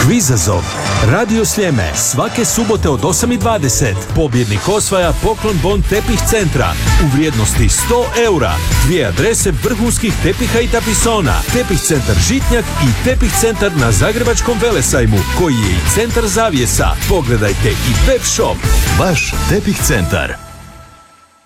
Kvizazov. Radio Sljeme. Svake subote od 8:20. Pobjednik osvaja poklon bon tepih centra u vrijednosti 100 eura. 2 adrese vrhunskih tepiha i tapisona. Tepih centar Žitnjak i tepih centar na Zagrebačkom Velesajmu, koji je i centar zavjesa. Pogledajte i web shop. Vaš tepih centar.